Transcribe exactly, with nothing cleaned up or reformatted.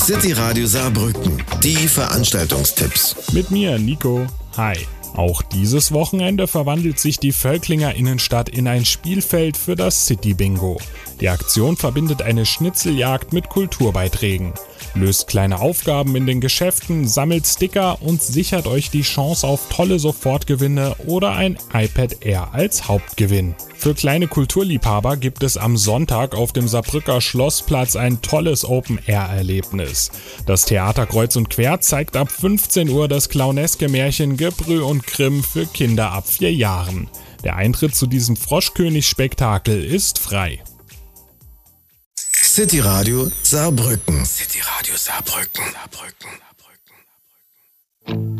City Radio Saarbrücken. Die Veranstaltungstipps. Mit mir, Nico. Hi. Auch dieses Wochenende verwandelt sich die Völklinger Innenstadt in ein Spielfeld für das City Bingo. Die Aktion verbindet eine Schnitzeljagd mit Kulturbeiträgen. Löst kleine Aufgaben in den Geschäften, sammelt Sticker und sichert euch die Chance auf tolle Sofortgewinne oder ein iPad Air als Hauptgewinn. Für kleine Kulturliebhaber gibt es am Sonntag auf dem Saarbrücker Schlossplatz ein tolles Open-Air-Erlebnis. Das Theater Kreuz und Quer zeigt ab fünfzehn Uhr das clowneske Märchen Gebrüh und Grimm für Kinder ab vier Jahren. Der Eintritt zu diesem Froschkönig-Spektakel ist frei. City Radio Saarbrücken. City Radio Saarbrücken. Saarbrücken.